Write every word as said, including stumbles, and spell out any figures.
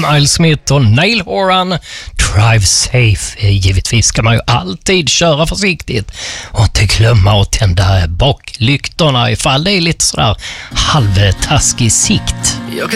Miles Smith och Neil Horan. Drive safe. Givetvis ska man ju alltid köra försiktigt och inte glömma att tända baklyktorna ifall det är lite sådär halvtaskig sikt.